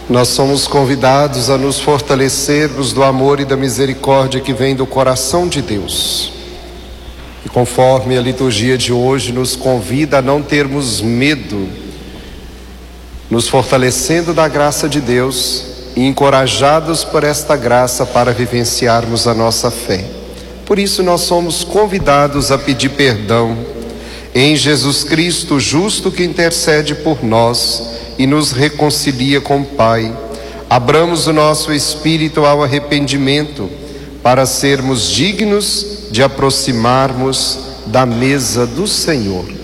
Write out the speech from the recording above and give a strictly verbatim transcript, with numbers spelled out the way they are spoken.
Nós somos convidados a nos fortalecermos do amor e da misericórdia que vem do coração de Deus. E conforme a liturgia de hoje nos convida a não termos medo, nos fortalecendo da graça de Deus e encorajados por esta graça para vivenciarmos a nossa fé. Por isso nós somos convidados a pedir perdão em Jesus Cristo, justo, que intercede por nós e nos reconcilia com o Pai. Abramos o nosso espírito ao arrependimento para sermos dignos de aproximarmos da mesa do Senhor.